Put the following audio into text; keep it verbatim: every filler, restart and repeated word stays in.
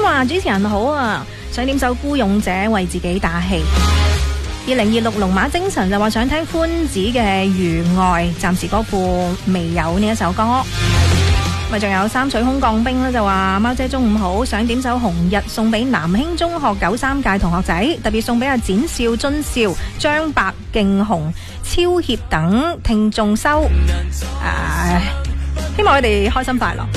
話主持人好啊，想點首孤勇者為自己打氣。二零二六龍馬精神就話想聽寬子嘅餘愛，暫時歌庫未有呢一首歌。咪仲有三水空降兵咧，就話貓姐中午好，想點首紅日送俾南興中學九三屆同學仔，特別送俾阿展少、津少、張伯、勁雄、超協等聽眾收。誒，希望佢哋開心快樂。